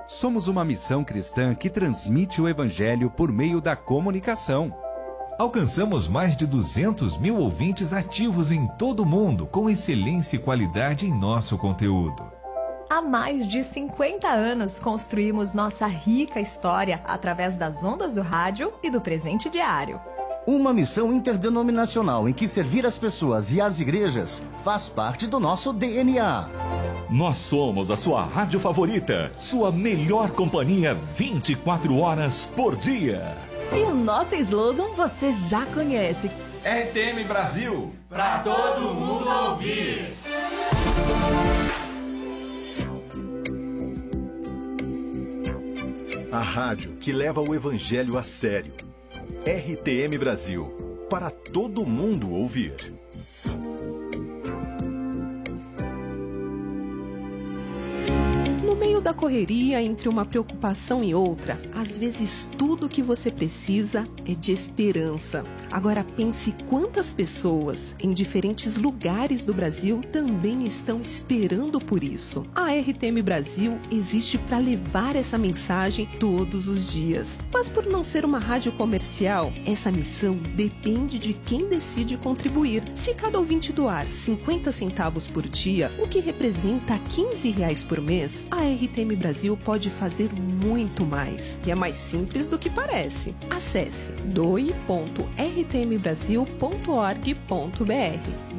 Somos uma missão cristã que transmite o Evangelho por meio da comunicação. Alcançamos mais de 200 mil ouvintes ativos em todo o mundo, com excelência e qualidade em nosso conteúdo. Há mais de 50 anos construímos nossa rica história através das ondas do rádio e do presente diário. Uma missão interdenominacional em que servir as pessoas e as igrejas faz parte do nosso DNA. Nós somos a sua rádio favorita, sua melhor companhia 24 horas por dia. E o nosso slogan você já conhece. RTM Brasil, pra todo mundo ouvir. A rádio que leva o evangelho a sério. RTM Brasil, para todo mundo ouvir. No meio da correria, entre uma preocupação e outra, às vezes tudo o que você precisa é de esperança. Agora pense quantas pessoas em diferentes lugares do Brasil também estão esperando por isso. A RTM Brasil existe para levar essa mensagem todos os dias. Mas por não ser uma rádio comercial, essa missão depende de quem decide contribuir. Se cada ouvinte doar 50 centavos por dia, o que representa R$15 por mês, a RTM Brasil pode fazer muito mais. E é mais simples do que parece. Acesse doe.rtmbrasil.org.br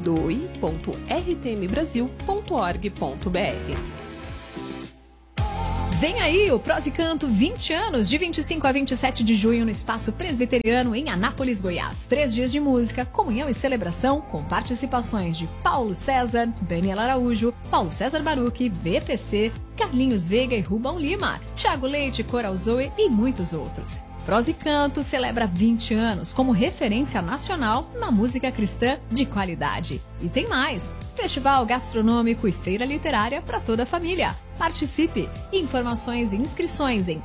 doe.rtmbrasil.org.br. Vem aí o Prós e Canto 20 anos, de 25 a 27 de junho no Espaço Presbiteriano em Anápolis, Goiás. 3 dias de música, comunhão e celebração com participações de Paulo César, Daniel Araújo, Paulo César Baruch, VPC, Carlinhos Veiga e Rubão Lima, Thiago Leite, Coral Zoe e muitos outros. Prós e Canto celebra 20 anos como referência nacional na música cristã de qualidade. E tem mais! Festival gastronômico e feira literária para toda a família. Participe! Informações e inscrições em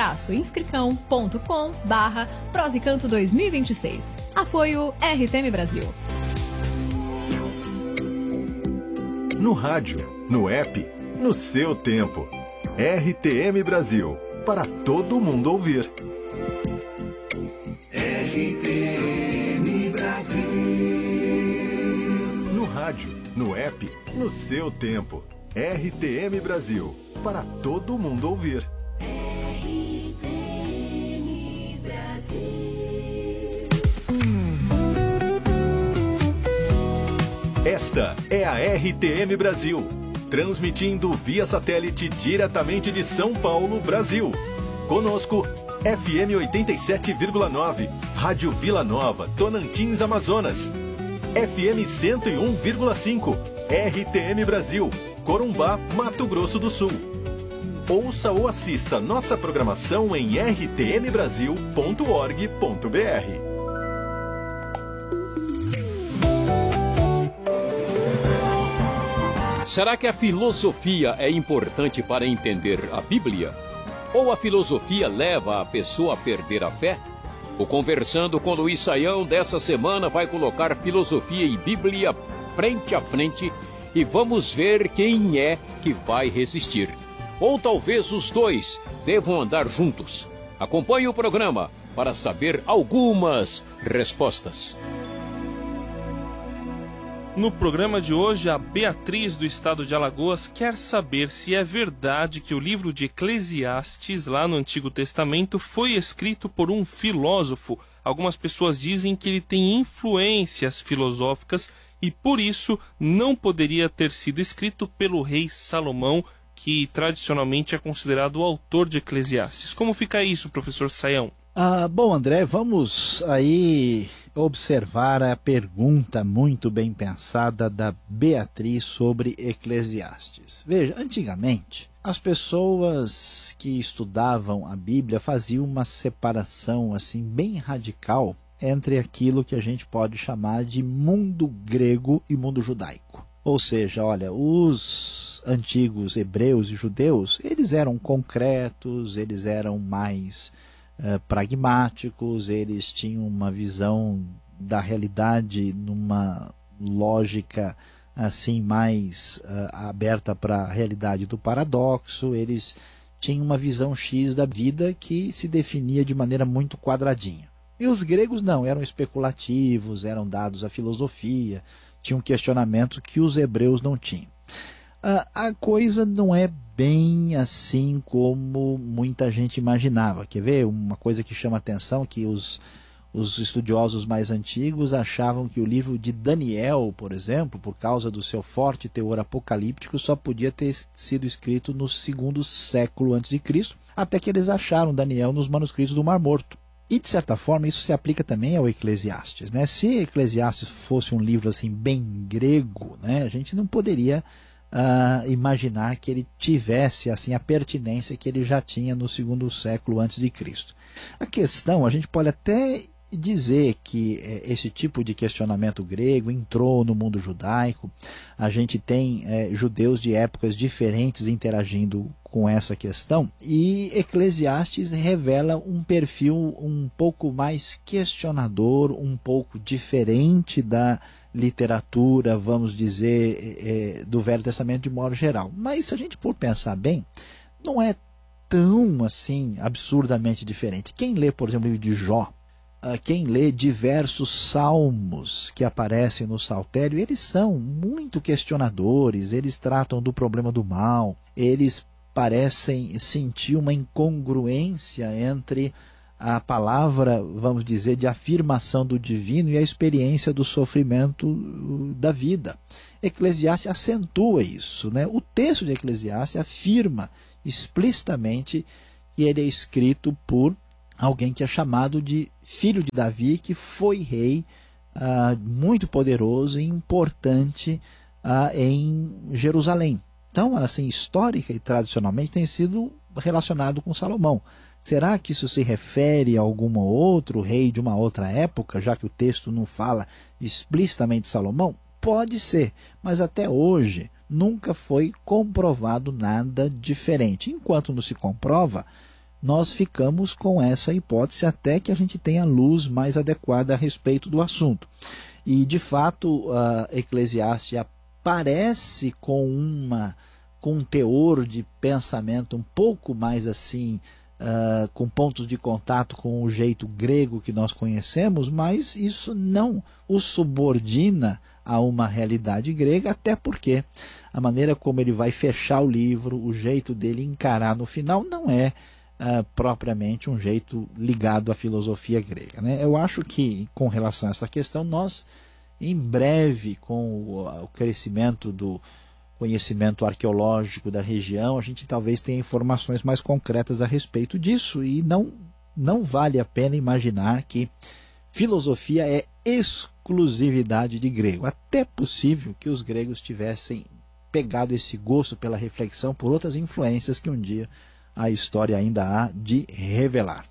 e-inscricão.com/Prós e Canto 2026. Apoio RTM Brasil. No rádio, no app, no seu tempo. RTM Brasil, para todo mundo ouvir. RTM Brasil. No rádio, no app, no seu tempo. RTM Brasil, para todo mundo ouvir. RTM Brasil. Esta é a RTM Brasil, transmitindo via satélite diretamente de São Paulo, Brasil. Conosco, FM 87,9, Rádio Vila Nova, Tonantins, Amazonas. FM 101,5, RTM Brasil, Corumbá, Mato Grosso do Sul. Ouça ou assista nossa programação em rtmbrasil.org.br. Será que a filosofia é importante para entender a Bíblia? Ou a filosofia leva a pessoa a perder a fé? O Conversando com Luiz Saião dessa semana vai colocar filosofia e Bíblia frente a frente e vamos ver quem é que vai resistir. Ou talvez os dois devam andar juntos. Acompanhe o programa para saber algumas respostas. No programa de hoje, a Beatriz, do estado de Alagoas, quer saber se é verdade que o livro de Eclesiastes, lá no Antigo Testamento, foi escrito por um filósofo. Algumas pessoas dizem que ele tem influências filosóficas e, por isso, não poderia ter sido escrito pelo rei Salomão, que tradicionalmente é considerado o autor de Eclesiastes. Como fica isso, professor Saião? Bom, André, vamos aí observar a pergunta muito bem pensada da Beatriz sobre Eclesiastes. Veja, antigamente, as pessoas que estudavam a Bíblia faziam uma separação assim bem radical entre aquilo que a gente pode chamar de mundo grego e mundo judaico. Ou seja, olha, os antigos hebreus e judeus, eles eram concretos, eles eram mais pragmáticos, eles tinham uma visão da realidade numa lógica assim mais aberta para a realidade do paradoxo, eles tinha uma visão X da vida que se definia de maneira muito quadradinha. E os gregos não, eram especulativos, eram dados à filosofia, tinham questionamentos que os hebreus não tinham. A coisa não é bem assim como muita gente imaginava. Quer ver? Uma coisa que chama atenção, que os estudiosos mais antigos achavam que o livro de Daniel, por exemplo, por causa do seu forte teor apocalíptico, só podia ter sido escrito no 2º século a.C., até que eles acharam Daniel nos manuscritos do Mar Morto. E, de certa forma, isso se aplica também ao Eclesiastes, né? Se Eclesiastes fosse um livro assim bem grego, né, a gente não poderia imaginar que ele tivesse assim a pertinência que ele já tinha no 2º século a.C. A questão, a gente pode até dizer que esse tipo de questionamento grego entrou no mundo judaico. A gente tem judeus de épocas diferentes interagindo com essa questão, e Eclesiastes revela um perfil um pouco mais questionador, um pouco diferente da literatura, vamos dizer, do Velho Testamento de modo geral. Mas se a gente for pensar bem, não é tão assim absurdamente diferente. Quem lê, por exemplo, o livro de Jó, quem lê diversos salmos que aparecem no Saltério, eles são muito questionadores, eles tratam do problema do mal, eles parecem sentir uma incongruência entre a palavra, vamos dizer, de afirmação do divino e a experiência do sofrimento da vida. Eclesiastes acentua isso, né? O texto de Eclesiastes afirma explicitamente que ele é escrito por alguém que é chamado de filho de Davi, que foi rei muito poderoso e importante em Jerusalém. Então, assim, histórica e tradicionalmente tem sido relacionado com Salomão. Será que isso se refere a algum outro rei de uma outra época, já que o texto não fala explicitamente de Salomão? Pode ser, mas até hoje nunca foi comprovado nada diferente. Enquanto não se comprova, nós ficamos com essa hipótese até que a gente tenha luz mais adequada a respeito do assunto. E, de fato, Eclesiastes aparece com um teor de pensamento um pouco mais assim, com pontos de contato com o jeito grego que nós conhecemos, mas isso não o subordina a uma realidade grega, até porque a maneira como ele vai fechar o livro, o jeito dele encarar no final, não é propriamente um jeito ligado à filosofia grega, né? Eu acho que, com relação a essa questão, nós, em breve, com o crescimento do conhecimento arqueológico da região, a gente talvez tenha informações mais concretas a respeito disso, e não vale a pena imaginar que filosofia é exclusividade de grego. Até possível que os gregos tivessem pegado esse gosto pela reflexão por outras influências que um dia a história ainda há de revelar.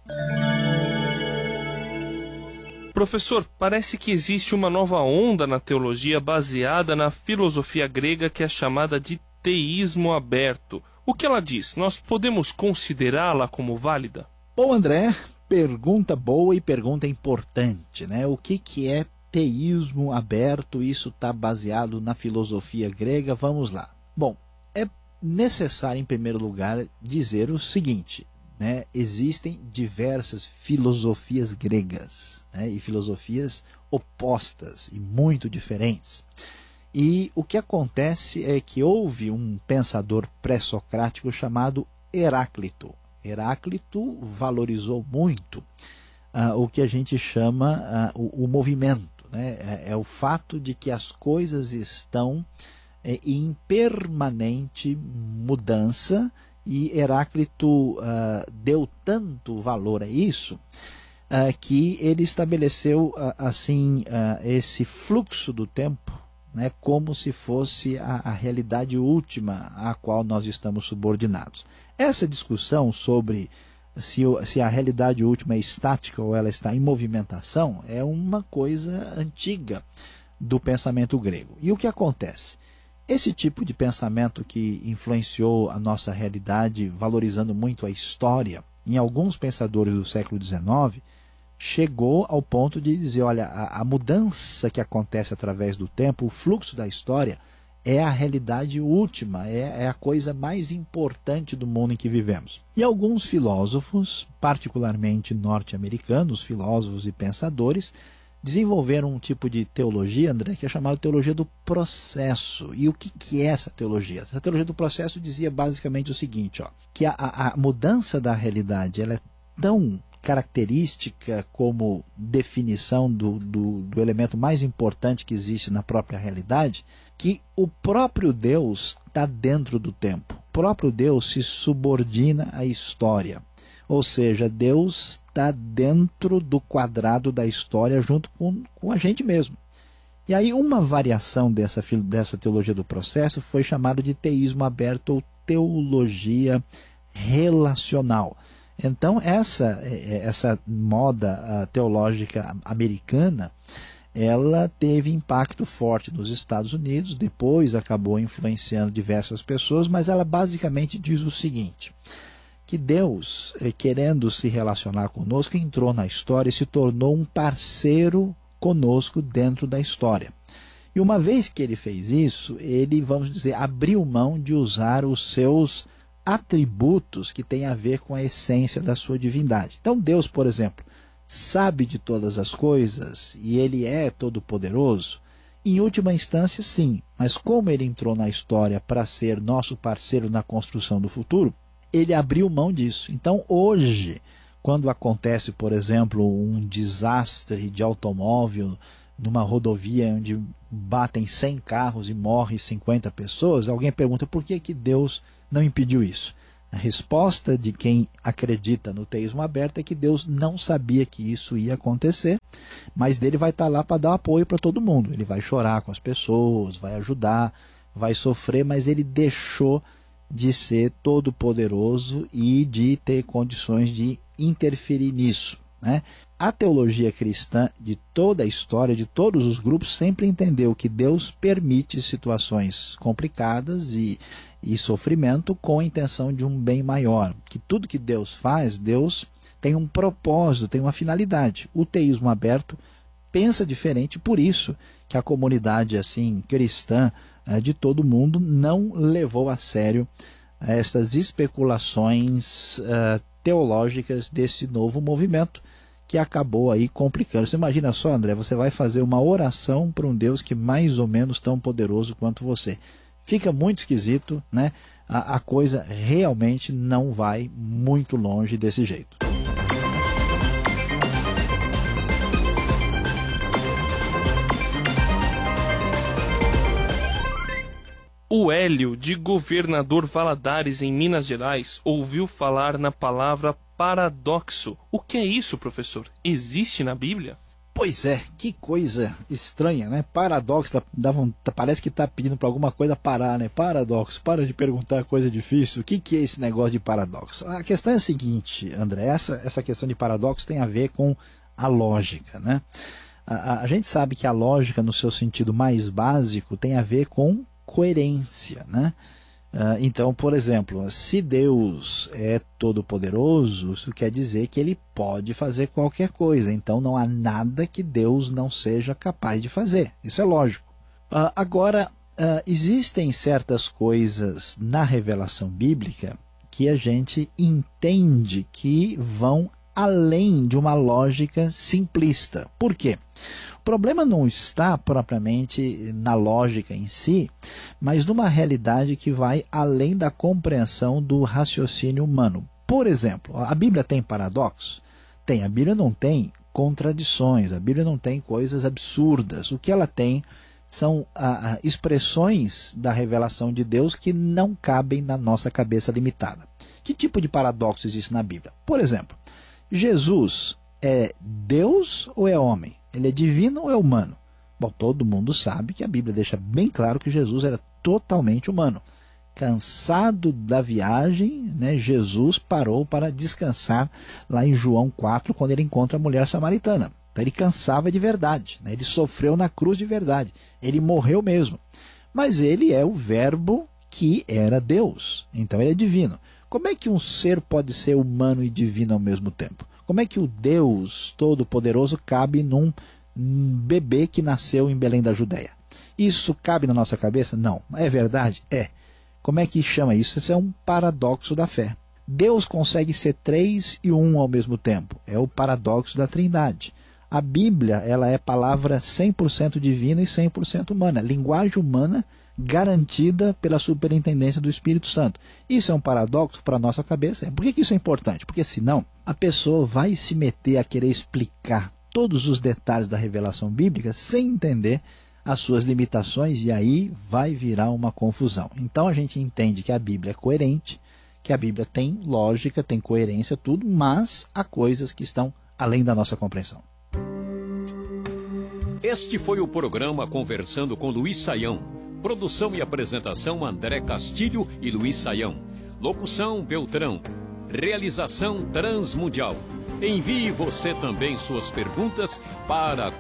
Professor, parece que existe uma nova onda na teologia baseada na filosofia grega que é chamada de teísmo aberto. O que ela diz? Nós podemos considerá-la como válida? Bom, André, pergunta boa e pergunta importante, né? O que é teísmo aberto? Isso está baseado na filosofia grega? Vamos lá. Bom, é necessário, em primeiro lugar, dizer o seguinte, né? Existem diversas filosofias gregas, né? E filosofias opostas e muito diferentes. E o que acontece é que houve um pensador pré-socrático chamado Heráclito. Heráclito valorizou muito o que a gente chama o movimento, né? É o fato de que as coisas estão em permanente mudança, e Heráclito deu tanto valor a isso que ele estabeleceu assim esse fluxo do tempo, né, como se fosse a realidade última à qual nós estamos subordinados. Essa discussão sobre se a realidade última é estática ou ela está em movimentação é uma coisa antiga do pensamento grego. E o que acontece? Esse tipo de pensamento que influenciou a nossa realidade, valorizando muito a história, em alguns pensadores do século XIX, chegou ao ponto de dizer, olha, a mudança que acontece através do tempo, o fluxo da história, é a realidade última, é a coisa mais importante do mundo em que vivemos. E alguns filósofos, particularmente norte-americanos, filósofos e pensadores, desenvolveram um tipo de teologia, André, que é chamada teologia do processo. E o que é essa teologia? Essa teologia do processo dizia basicamente o seguinte, que a mudança da realidade ela é tão característica como definição do elemento mais importante que existe na própria realidade, que o próprio Deus está dentro do tempo. O próprio Deus se subordina à história. Ou seja, Deus está dentro do quadrado da história junto com a gente mesmo. E aí uma variação dessa teologia do processo foi chamada de teísmo aberto ou teologia relacional. Então essa moda teológica americana, ela teve impacto forte nos Estados Unidos, depois acabou influenciando diversas pessoas, mas ela basicamente diz o seguinte, que Deus, querendo se relacionar conosco, entrou na história e se tornou um parceiro conosco dentro da história. E uma vez que ele fez isso, ele, vamos dizer, abriu mão de usar os seus atributos que têm a ver com a essência da sua divindade. Então Deus, por exemplo, sabe de todas as coisas e ele é todo-poderoso? Em última instância, sim. Mas como ele entrou na história para ser nosso parceiro na construção do futuro, ele abriu mão disso. Então hoje, quando acontece, por exemplo, um desastre de automóvel numa rodovia onde batem 100 carros e morrem 50 pessoas, alguém pergunta por que Deus não impediu isso. A resposta de quem acredita no teísmo aberto é que Deus não sabia que isso ia acontecer, mas dele vai estar lá para dar apoio para todo mundo. Ele vai chorar com as pessoas, vai ajudar, vai sofrer, mas ele deixou de ser todo poderoso e de ter condições de interferir nisso, né? A teologia cristã de toda a história, de todos os grupos, sempre entendeu que Deus permite situações complicadas e sofrimento com a intenção de um bem maior. Que tudo que Deus faz, Deus tem um propósito, tem uma finalidade. O teísmo aberto pensa diferente, por isso que a comunidade assim cristã de todo mundo não levou a sério estas especulações teológicas desse novo movimento que acabou aí complicando. Você imagina só, André, você vai fazer uma oração para um Deus que mais ou menos tão poderoso quanto você. Fica muito esquisito, né? A coisa realmente não vai muito longe desse jeito. O Hélio, de Governador Valadares, em Minas Gerais, ouviu falar na palavra paradoxo. O que é isso, professor? Existe na Bíblia? Pois é, que coisa estranha, né? Paradoxo, parece que está pedindo para alguma coisa parar, né? Paradoxo, para de perguntar coisa difícil. O que é esse negócio de paradoxo? A questão é a seguinte, André, essa questão de paradoxo tem a ver com a lógica, né? A gente sabe que a lógica, no seu sentido mais básico, tem a ver com coerência, né? Então, por exemplo, se Deus é todo-poderoso, isso quer dizer que ele pode fazer qualquer coisa. Então não há nada que Deus não seja capaz de fazer. Isso é lógico. Agora, existem certas coisas na revelação bíblica que a gente entende que vão além de uma lógica simplista. Por quê? O problema não está propriamente na lógica em si, mas numa realidade que vai além da compreensão do raciocínio humano. Por exemplo, a Bíblia tem paradoxos? Tem. A Bíblia não tem contradições, a Bíblia não tem coisas absurdas. O que ela tem são expressões da revelação de Deus que não cabem na nossa cabeça limitada. Que tipo de paradoxo existe na Bíblia? Por exemplo, Jesus é Deus ou é homem? Ele é divino ou é humano? Bom, todo mundo sabe que a Bíblia deixa bem claro que Jesus era totalmente humano. Cansado da viagem, né, Jesus parou para descansar lá em João 4, quando ele encontra a mulher samaritana. Então ele cansava de verdade, né, ele sofreu na cruz de verdade, ele morreu mesmo. Mas ele é o verbo que era Deus, então ele é divino. Como é que um ser pode ser humano e divino ao mesmo tempo? Como é que o Deus Todo-Poderoso cabe num bebê que nasceu em Belém da Judéia? Isso cabe na nossa cabeça? Não. É verdade? É. Como é que chama isso? Isso é um paradoxo da fé. Deus consegue ser 3 e 1 ao mesmo tempo. É o paradoxo da Trindade. A Bíblia, ela é palavra 100% divina e 100% humana. Linguagem humana garantida pela superintendência do Espírito Santo. Isso é um paradoxo para a nossa cabeça. Por que isso é importante? Porque senão a pessoa vai se meter a querer explicar todos os detalhes da revelação bíblica sem entender as suas limitações, e aí vai virar uma confusão. Então a gente entende que a Bíblia é coerente, que a Bíblia tem lógica, tem coerência, tudo, mas há coisas que estão além da nossa compreensão. Este foi o programa Conversando com Luiz Saião. Produção e apresentação André Castilho e Luiz Saião. Locução Beltrão. Realização Transmundial. Envie você também suas perguntas para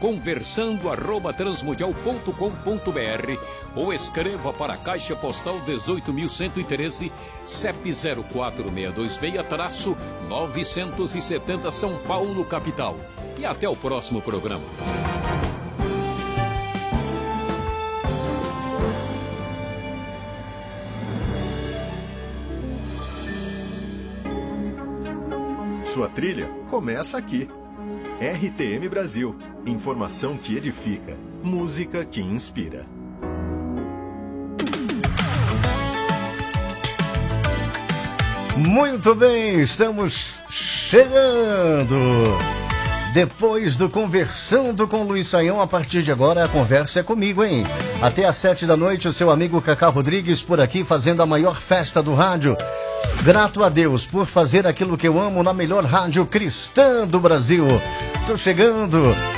conversando@transmundial.com.br ou escreva para a Caixa Postal 18.113, CEP 04626-970 São Paulo, capital. E até o próximo programa. Sua trilha começa aqui. RTM Brasil. Informação que edifica. Música que inspira. Muito bem, estamos chegando. Depois do Conversando com Luiz Saião, a partir de agora a conversa é comigo, hein? Até às 7 da noite, o seu amigo Cacá Rodrigues por aqui fazendo a maior festa do rádio. Grato a Deus por fazer aquilo que eu amo na melhor rádio cristã do Brasil. Tô chegando.